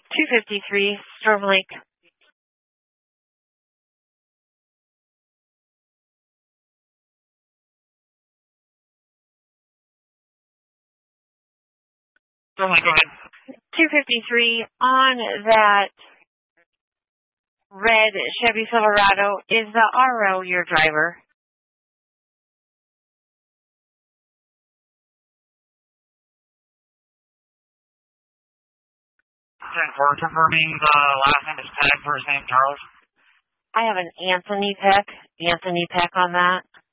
253, Storm Lake. Storm Lake, go ahead. 253, on that red Chevy Silverado, is the RO your driver? 10-4, confirming the last name is Peck, first name Charles. I have an Anthony Peck on that.